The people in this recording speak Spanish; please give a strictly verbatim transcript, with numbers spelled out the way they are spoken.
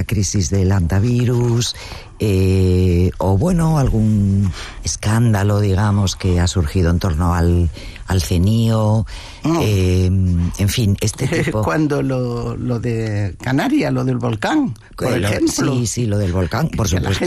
crisis del antivirus, eh, o bueno, algún escándalo, digamos, que ha surgido en torno al, al CENIO, mm. eh, en fin, este tipo... Cuando lo, lo de Canarias, lo del volcán, por lo, ejemplo. Sí, sí, lo del volcán, por supuesto.